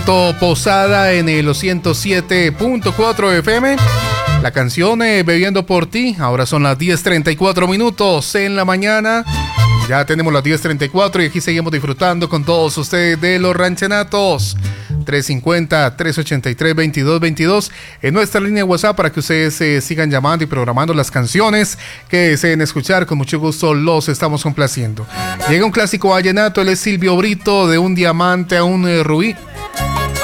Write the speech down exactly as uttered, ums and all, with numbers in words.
Posada en el ciento siete punto cuatro F M. La canción eh, Bebiendo por ti. Ahora son las diez treinta y cuatro minutos en la mañana. Ya tenemos las diez treinta y cuatro y aquí seguimos disfrutando con todos ustedes de los ranchenatos. tres cinco cero, tres ocho tres, veintidós veintidós en nuestra línea de WhatsApp para que ustedes eh, sigan llamando y programando las canciones que deseen escuchar. Con mucho gusto los estamos complaciendo. Llega un clásico vallenato, él es Silvio Brito, de un diamante a un eh, rubí.